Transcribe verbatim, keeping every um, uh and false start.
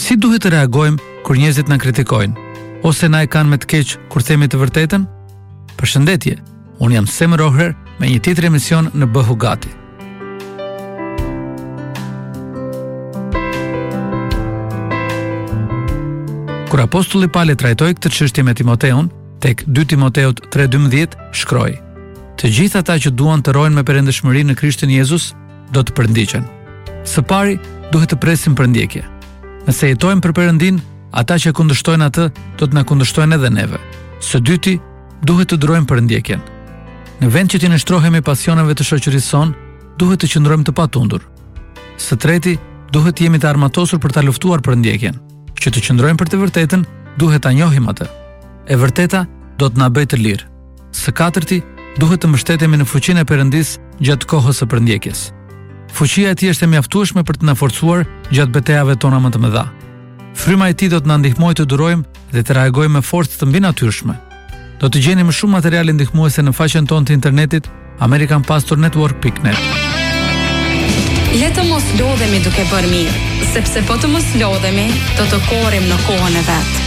Si duhet të reagojmë kur njerëzit na kritikojnë, ose na e kanë me të keq kur themi të vërtetën? Përshëndetje, unë jam Semër Ohrer me një tjetër emision në Bëhu Gati. Kur apostulli Pali trajtoi këtë çështje me Timoteun, tek dy Timoteut tre dymdhjetë shkroi: Të gjithë ata që duan të rojnë me perëndishmëri në Krishtin Jezus, do të përndiqen. Së pari, duhet të presim përndjekje. Nëse jetojmë për Perëndin, ata që kundërshtojnë atë, do të na kundërshtojnë edhe neve. Së dyti, duhet të durojmë përndjekjen. Në vend që të nënshtrohemi pasioneve të shoqërisë sonë, duhet të qëndrojmë të patundur. Së treti, duhet të jemi të armatosur për ta luftuar përndjekjen. Që të qëndrojmë për të vërtetën, duhet ta njohim atë. E vërteta do të na bëjë të lirë. Së katërti, duhet të mbështetemi në fuqinë e Perëndisë gjatë kohës së përndjekjes. Fuqia e tij është e mjaftueshme për të na forcuar gjatë betejave tona më të mëdha. Fryma e tij do të na ndihmojë të durojmë dhe të reagojmë me forcë të mbinatyrshme. Do të gjeni më shumë materiale ndihmuese në faqen tonë të internetit american pastor network dot net. Le të mos lodhemi duke bërë mirë, sepse po të mos lodhemi, do të korrim në kohën e vet.